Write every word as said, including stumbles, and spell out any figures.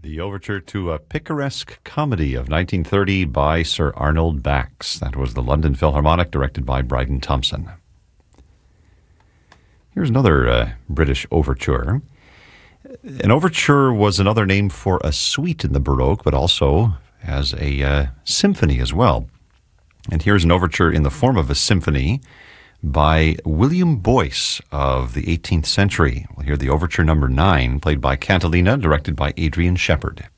The overture to a picaresque comedy of nineteen thirty by Sir Arnold Bax. That was the London Philharmonic, directed by Bryden Thompson. Here's another uh, British overture. An overture was another name for a suite in the Baroque, but also as a uh, symphony as well. And here's an overture in the form of a symphony by William Boyce of the eighteenth century. We'll hear the overture number nine, played by Cantilena, directed by Adrian Shepard.